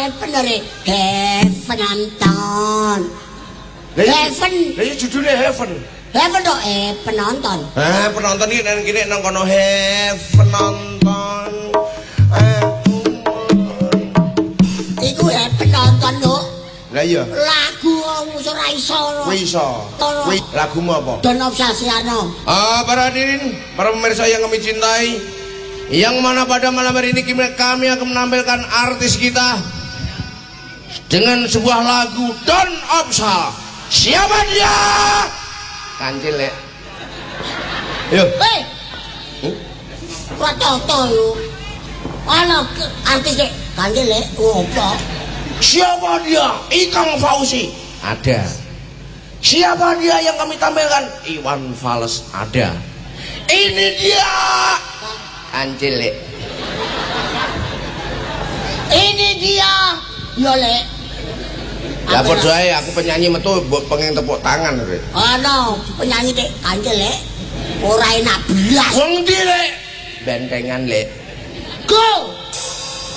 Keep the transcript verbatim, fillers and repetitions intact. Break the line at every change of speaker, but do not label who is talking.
bener Heaven nonton. Heaven.
Lah iki judule Heaven.
Heaven to eh penonton.
Eh penonton iki nang kene nang kono Heaven nonton. Eh
iku eh penonton lho.
Lah iya.
Lagu wis ora iso.
Wis iso. Kuwi lagumu apa?
Don Obsasiano.
Ah, para hadirin, para pemirsa yang kami cintai, yang mana pada malam hari ini kami akan menampilkan artis kita dengan sebuah lagu Don Obsa. Siapa dia? Kancil lek. Yo.
Hei. Hmm? Kok toto yo. Ana artis dek kancil lek opo?
Siapa dia? Ikang Fauzi. Ada. Siapa dia yang kami tampilkan? Iwan Fals. Ada. Ini dia. Kancil lek.
Ini dia. Yo lek.
Lah padha ae aku penyanyi metu pengen tepuk tangan rek.
Ana penyanyi dek kancil lek. Ora enak blas.
Wong ndi lek? Bentengan lek.
Go.